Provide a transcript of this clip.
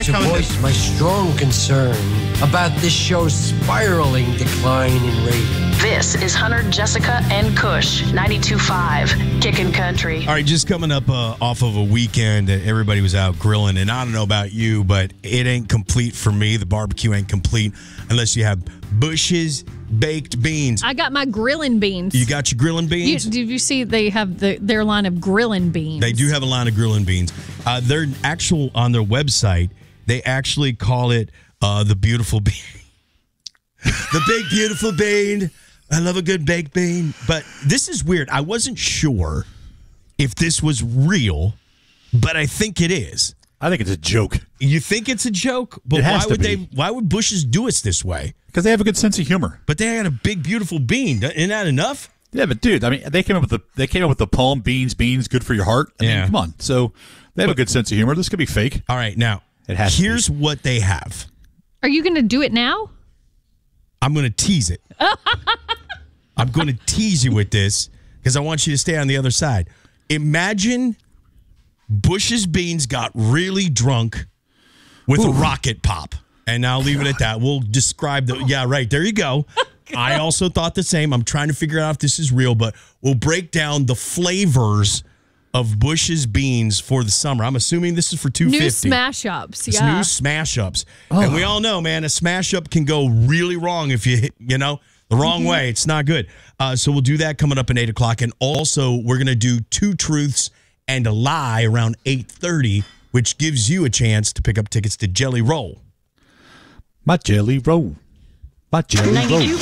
To voice my strong concern about this show's spiraling decline in ratings. This is Hunter, Jessica, and Kush, 92.5, Kickin' Country. All right, just coming up off of a weekend that everybody was out grilling, and I don't know about you, but it ain't complete for me. The barbecue ain't complete unless you have Bush's baked beans. I got my grilling beans. You got your grilling beans? Did you see they have their line of grilling beans? They do have a line of grilling beans. They're actual on their website. They actually call it the beautiful bean. The big, beautiful bean. I love a good baked bean. But this is weird. I wasn't sure if this was real, but I think it is. I think it's a joke. You think it's a joke? But why would Bush's do us this way? Because they have a good sense of humor. But they had a big, beautiful bean. Isn't that enough? Yeah, but dude, I mean, they came up with the poem, beans, good for your heart. I mean, come on. So they have a good sense of humor. This could be fake. All right, now. Here's what they have. Are you going to do it now? I'm going to tease it. I'm going to tease you with this because I want you to stay on the other side. Imagine Bush's Beans got really drunk with a rocket pop. And I'll leave it at that. We'll describe the... Yeah, right. There you go. I also thought the same. I'm trying to figure out if this is real, but we'll break down the flavors of Bush's Beans for the summer. I'm assuming this is for $2.50. New smash-ups, it's new smash-ups. And we all know, man, a smash-up can go really wrong if you hit, the wrong way. It's not good. So we'll do that coming up at 8 o'clock. And also, we're going to do 2 truths and a lie around 8:30, which gives you a chance to pick up tickets to Jelly Roll. My Jelly Roll. My Jelly Roll.